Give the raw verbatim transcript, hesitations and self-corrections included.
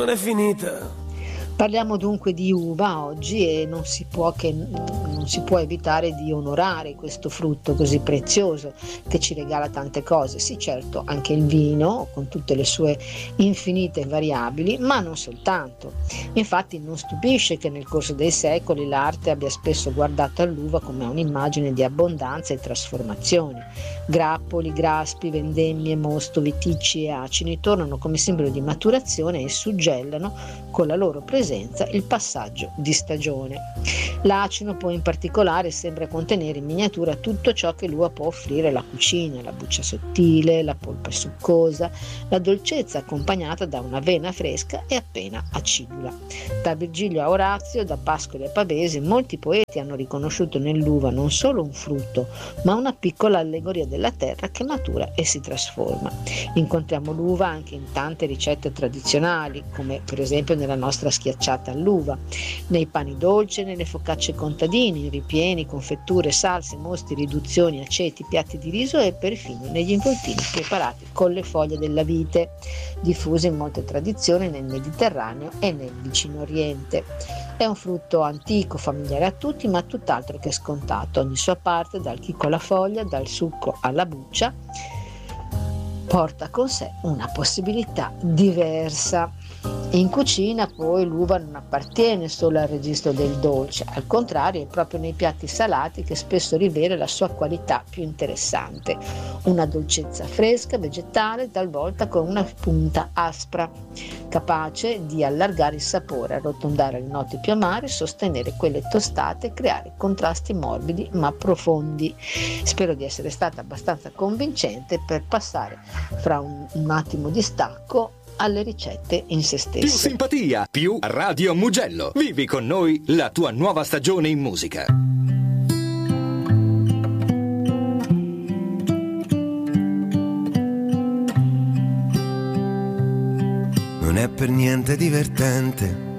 non è finita. Parliamo dunque di uva oggi e non si può che non si può evitare di onorare questo frutto così prezioso che ci regala tante cose. Sì, certo, anche il vino con tutte le sue infinite variabili, ma non soltanto. Infatti non stupisce che nel corso dei secoli l'arte abbia spesso guardato all'uva come a un'immagine di abbondanza e trasformazione. Grappoli, graspi, vendemmie, mosto, viticci e acini tornano come simbolo di maturazione e suggellano con la loro presenza il passaggio di stagione. L'acino poi in particolare sembra contenere in miniatura tutto ciò che l'uva può offrire alla cucina: la buccia sottile, la polpa succosa, la dolcezza accompagnata da una vena fresca e appena acidula. Da Virgilio a Orazio, da Pascoli a Pavesi, molti poeti hanno riconosciuto nell'uva non solo un frutto, ma una piccola allegoria della terra che matura e si trasforma. Incontriamo l'uva anche in tante ricette tradizionali, come per esempio nella nostra schiacciata all'uva, nei pani dolci, nelle focacce contadini, ripieni, confetture, salse, mosti, riduzioni, aceti, piatti di riso e perfino negli involtini preparati con le foglie della vite, diffusi in molte tradizioni nel Mediterraneo e nel vicino Oriente. È un frutto antico, familiare a tutti, ma tutt'altro che scontato. Ogni sua parte, dal chicco alla foglia, dal succo alla buccia, porta con sé una possibilità diversa. In cucina poi l'uva non appartiene solo al registro del dolce, al contrario è proprio nei piatti salati che spesso rivela la sua qualità più interessante, una dolcezza fresca, vegetale, talvolta con una punta aspra, capace di allargare il sapore, arrotondare le note più amare, sostenere quelle tostate e creare contrasti morbidi ma profondi. Spero di essere stata abbastanza convincente per passare fra un, un attimo di stacco alle ricette in se stesse. Più simpatia, più Radio Mugello. Vivi con noi la tua nuova stagione in musica. Non è per niente divertente